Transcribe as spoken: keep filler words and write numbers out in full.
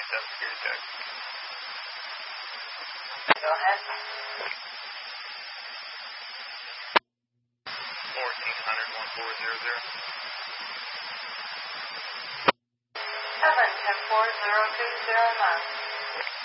seven security check. Go ahead. fourteen hundred, one four zero zero. seven ten four zero two zero nine.